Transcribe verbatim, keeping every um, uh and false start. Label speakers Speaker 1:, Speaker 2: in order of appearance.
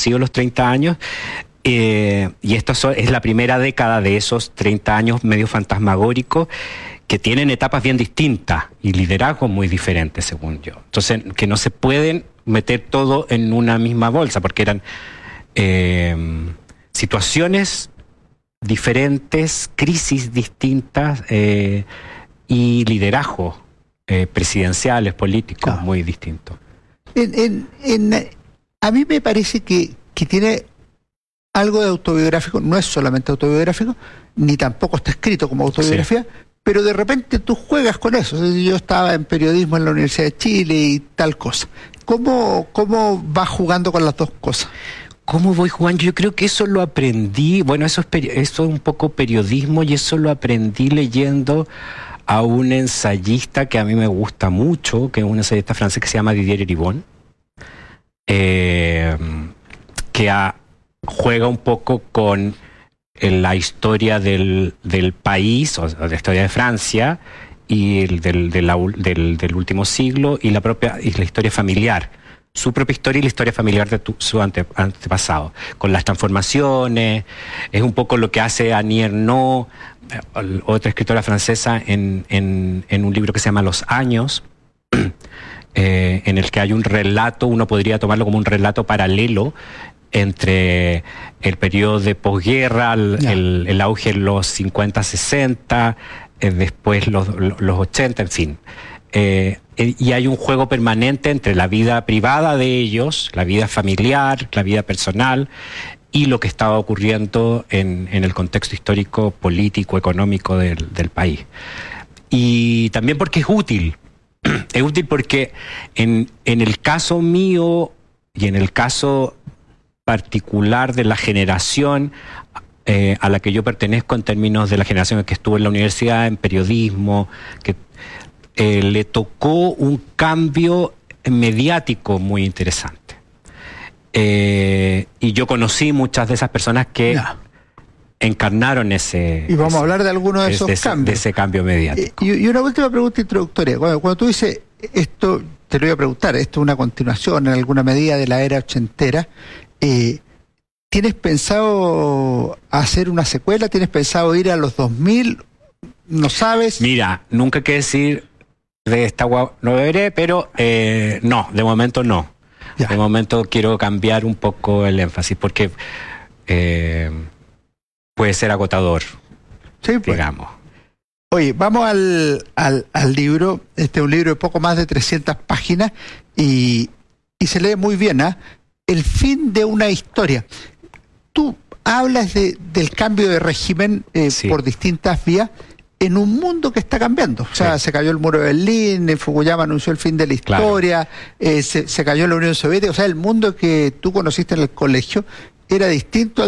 Speaker 1: sido los treinta años, eh, y esta es la primera década de esos treinta años medio fantasmagóricos, que tienen etapas bien distintas y liderazgos muy diferentes, según yo. Entonces, que no se pueden meter todo en una misma bolsa, porque eran eh, situaciones diferentes, crisis distintas eh, y liderazgos eh, presidenciales, políticos, claro, muy distintos.
Speaker 2: En, en, en, a mí me parece que, que tiene algo de autobiográfico, no es solamente autobiográfico, ni tampoco está escrito como autobiografía, sí, pero de repente tú juegas con eso. Yo estaba en periodismo en la Universidad de Chile y tal cosa. ¿Cómo, cómo vas jugando con las dos cosas?
Speaker 1: ¿Cómo voy jugando? Yo creo que eso lo aprendí, bueno, eso es, eso es un poco periodismo, y eso lo aprendí leyendo a un ensayista que a mí me gusta mucho, que es un ensayista francés que se llama Didier Eribon, eh, que a, juega un poco con la historia del, del país, o la historia de Francia, y el del, del, del, del último siglo, y la propia y la historia familiar, su propia historia y la historia familiar de tu, su ante, antepasado, con las transformaciones. Es un poco lo que hace Annie Ernaux, otra escritora francesa, en, en, en un libro que se llama Los Años, eh, en el que hay un relato, uno podría tomarlo como un relato paralelo, entre el periodo de posguerra, el, yeah. el, el auge en los cincuenta, sesenta, eh, después los, los ochenta, en fin. Eh, y hay un juego permanente entre la vida privada de ellos, la vida familiar, la vida personal, y lo que estaba ocurriendo en, en el contexto histórico, político, económico del, del país. Y también porque es útil. Es útil porque en, en el caso mío y en el caso particular de la generación eh, a la que yo pertenezco, en términos de la generación que estuvo en la universidad, en periodismo, que eh, le tocó un cambio mediático muy interesante. Eh, y yo conocí muchas de esas personas que yeah. encarnaron ese...
Speaker 2: Y vamos
Speaker 1: ese,
Speaker 2: a hablar de algunos de esos
Speaker 1: de ese,
Speaker 2: cambios.
Speaker 1: De ese cambio mediático.
Speaker 2: Y, y una última pregunta introductoria. Cuando, cuando tú dices esto, te lo voy a preguntar, esto es una continuación en alguna medida de la era ochentera. Eh, ¿Tienes pensado hacer una secuela? ¿Tienes pensado ir a los dos mil? ¿No sabes?
Speaker 1: Mira, nunca hay que decir de esta guagua no beberé, pero eh, no, de momento no. Ya. De momento quiero cambiar un poco el énfasis, porque eh, puede ser agotador, sí, pues, digamos.
Speaker 2: Oye, vamos al, al, al libro. Este es un libro de poco más de trescientas páginas y, y se lee muy bien, ¿ah? ¿eh? El fin de una historia. Tú hablas de, del cambio de régimen eh, sí. por distintas vías en un mundo que está cambiando. O sea, sí. se cayó el muro de Berlín, Fukuyama anunció el fin de la historia, claro. eh, se, se cayó la Unión Soviética. O sea, el mundo que tú conociste en el colegio era distinto al